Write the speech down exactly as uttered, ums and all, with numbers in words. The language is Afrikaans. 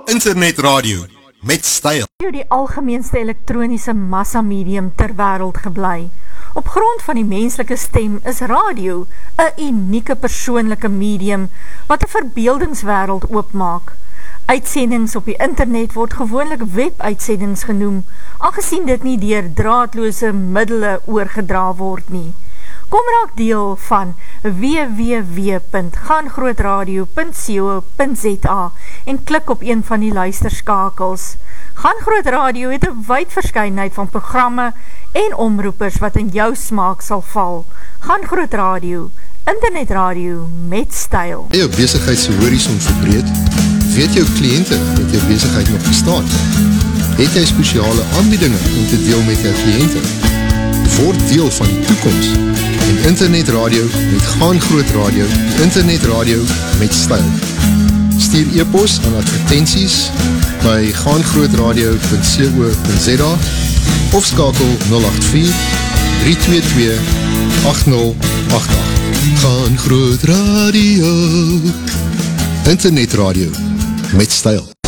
Internetradio met styl. Die algemeenste elektroniese massamedium ter wêreld gebly. Op grond van die menslike stem is radio 'n unieke persoonlike medium wat 'n verbeeldingswêreld oopmaak. Uitsendings op die internet word gewoonlik webuitsendings genoem, aangesien dit nie deur draadloose middele oorgedra word nie. Kom raak deel van w w w punt gaangrootradio punt co punt z a en klik op een van die luisterskakels. Gaangroot Radio het 'n wyd verskeidenheid van programme en omroepers wat in jou smaak sal val. Gaangroot Radio, internetradio met styl. Jou besigheid se horison verbreed, weet jou kliënte dat jou besigheid nog bestaan. Het jy spesiale aanbiedinge om te deel met jou kliënte? Word deel van die toekoms en internetradio met Gaangroot Radio, internetradio met styl. Stuur e-pos aan advertensies by gaangrootradio punt co punt z a of skakel nul agt vier, drie twee twee, agt nul agt agt. Gaangroot Radio, internetradio met styl.